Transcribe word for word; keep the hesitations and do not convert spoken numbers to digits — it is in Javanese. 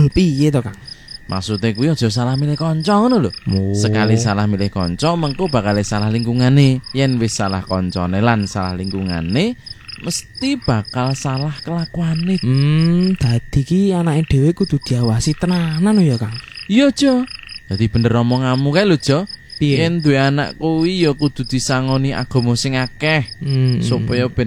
piye to, Kang? Maksudnya kuwi aja salah milih kanca ngono lho. Oh. Sekali salah milih kanca mengko bakal salah lingkungane. Yen wis salah kancane lan salah lingkungane, mesti bakal salah kelakuane. Hmm, dadi ki anake dhewe kudu diawasi tenanan ya, Kang. Iya, Jo. Dadi bener omonganmu kae lho, Jo. Piye? Yen duwe anak kuwi ya kudu disangoni agama sing akeh Hmm. supaya ben